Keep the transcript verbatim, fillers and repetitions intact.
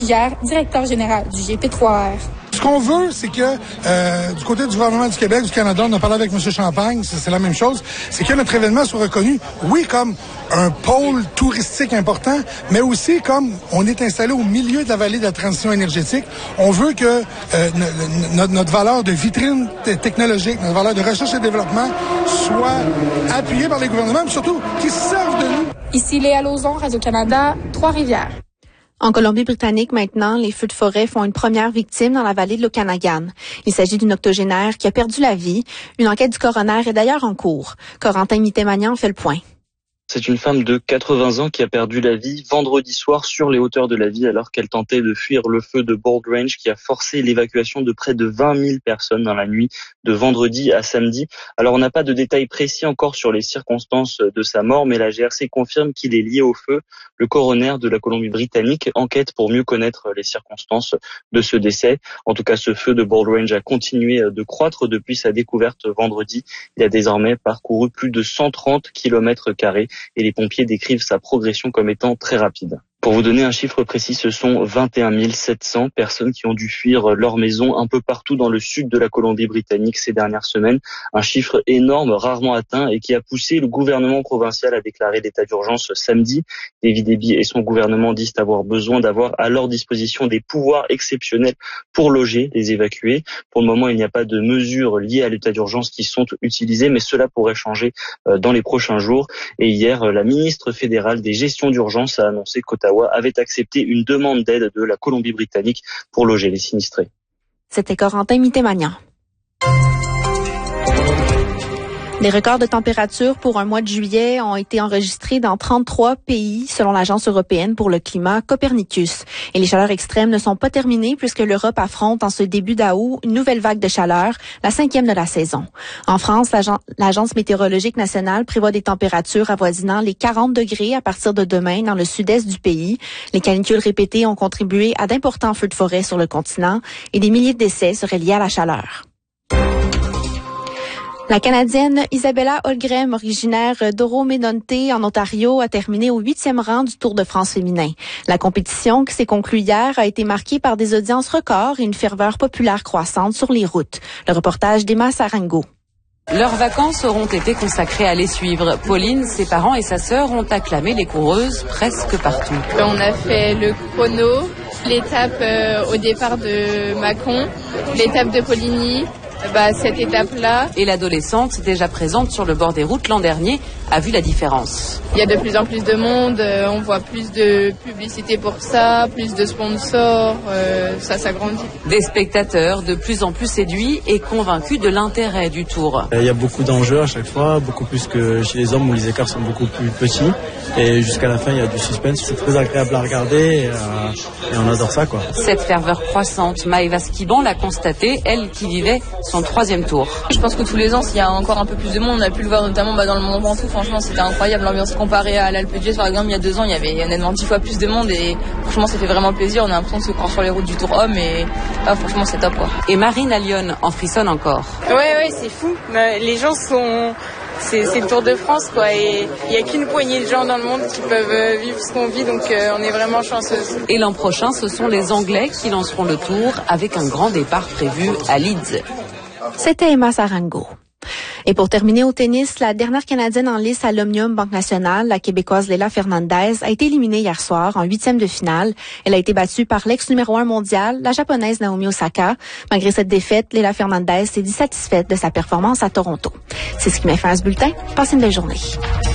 Hier, directeur général du G P trois R. Ce qu'on veut, c'est que euh, du côté du gouvernement du Québec, du Canada, on a parlé avec M. Champagne, c'est, c'est la même chose, c'est que notre événement soit reconnu, oui, comme un pôle touristique important, mais aussi comme on est installé au milieu de la vallée de la transition énergétique. On veut que euh, notre, notre valeur de vitrine t- technologique, notre valeur de recherche et développement soit appuyée par les gouvernements, mais surtout qu'ils se servent de nous. Ici Léa Lauzon, Radio-Canada, Trois-Rivières. En Colombie-Britannique, maintenant, les feux de forêt font une première victime dans la vallée de l'Okanagan. Il s'agit d'une octogénaire qui a perdu la vie. Une enquête du coroner est d'ailleurs en cours. Corentin Mitté-Magnan fait le point. C'est une femme de quatre-vingts ans qui a perdu la vie vendredi soir sur les hauteurs de la ville alors qu'elle tentait de fuir le feu de Bold Range qui a forcé l'évacuation de près de vingt mille personnes dans la nuit de vendredi à samedi. Alors on n'a pas de détails précis encore sur les circonstances de sa mort, mais la G R C confirme qu'il est lié au feu. Le coroner de la Colombie-Britannique enquête pour mieux connaître les circonstances de ce décès. En tout cas, ce feu de Bold Range a continué de croître depuis sa découverte vendredi. Il a désormais parcouru plus de cent trente kilomètres carrés. Et les pompiers décrivent sa progression comme étant très rapide. Pour vous donner un chiffre précis, ce sont vingt et un mille sept cents personnes qui ont dû fuir leur maison un peu partout dans le sud de la Colombie-Britannique ces dernières semaines. Un chiffre énorme, rarement atteint et qui a poussé le gouvernement provincial à déclarer l'état d'urgence samedi. David Eby et son gouvernement disent avoir besoin d'avoir à leur disposition des pouvoirs exceptionnels pour loger les évacués. Pour le moment, il n'y a pas de mesures liées à l'état d'urgence qui sont utilisées, mais cela pourrait changer dans les prochains jours. Et hier, la ministre fédérale des gestions d'urgence a annoncé qu'Ottawa avait accepté une demande d'aide de la Colombie-Britannique pour loger les sinistrés. C'était Corentin Mitté-Magnan. Les records de température pour un mois de juillet ont été enregistrés dans trente-trois pays, selon l'Agence européenne pour le climat Copernicus. Et les chaleurs extrêmes ne sont pas terminées puisque l'Europe affronte en ce début d'août une nouvelle vague de chaleur, la cinquième de la saison. En France, l'Agence météorologique nationale prévoit des températures avoisinant les quarante degrés à partir de demain dans le sud-est du pays. Les canicules répétées ont contribué à d'importants feux de forêt sur le continent et des milliers de décès seraient liés à la chaleur. La Canadienne Isabella Holmgren, originaire d'Oro-Medonte en Ontario, a terminé au huitième rang du Tour de France féminin. La compétition, qui s'est conclue hier, a été marquée par des audiences records et une ferveur populaire croissante sur les routes. Le reportage d'Emma Sarango. Leurs vacances auront été consacrées à les suivre. Pauline, ses parents et sa sœur ont acclamé les coureuses presque partout. On a fait le chrono, l'étape euh, au départ de Mâcon, l'étape de Poligny. Bah, cette étape-là. Et l'adolescente, déjà présente sur le bord des routes l'an dernier, a vu la différence. Il y a de plus en plus de monde, euh, on voit plus de publicité pour ça, plus de sponsors, euh, ça s'agrandit. Des spectateurs de plus en plus séduits et convaincus de l'intérêt du Tour. Il y a beaucoup d'enjeux à chaque fois, beaucoup plus que chez les hommes où les écarts sont beaucoup plus petits. Et jusqu'à la fin, il y a du suspense. C'est très agréable à regarder et, euh, et on adore ça, quoi. Cette ferveur croissante, Maëva Skiban l'a constatée, elle qui vivait son troisième tour. Je pense que tous les ans, s'il y a encore un peu plus de monde, on a pu le voir notamment bah, dans le Mont Ventoux. Franchement, c'était incroyable l'ambiance comparée à l'Alpe d'Huez. Par exemple, il y a deux ans, il y avait honnêtement dix fois plus de monde et franchement, ça fait vraiment plaisir. On a l'impression de se croire sur les routes du Tour Homme et ah, franchement, c'est top. Quoi. Et Marine à Lyon en frissonne encore. Ouais, ouais, c'est fou. Les gens sont... C'est, c'est le Tour de France, quoi, et il n'y a qu'une poignée de gens dans le monde qui peuvent vivre ce qu'on vit, donc euh, on est vraiment chanceux. Et l'an prochain, ce sont les Anglais qui lanceront le Tour avec un grand départ prévu à Leeds. C'était Emma Sarango. Et pour terminer au tennis, la dernière Canadienne en lice à l'Omnium Banque Nationale, la Québécoise Leila Fernandez, a été éliminée hier soir en huitième de finale. Elle a été battue par l'ex numéro un mondial, la Japonaise Naomi Osaka. Malgré cette défaite, Leila Fernandez s'est dit satisfaite de sa performance à Toronto. C'est ce qui m'a fait à ce bulletin. Passez une belle journée.